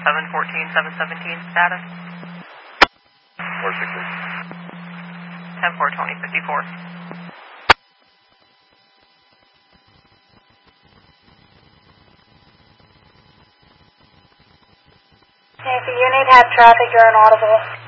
714, 717 status. 460. 10-4, 2054. Okay, if the unit had traffic, you're inaudible.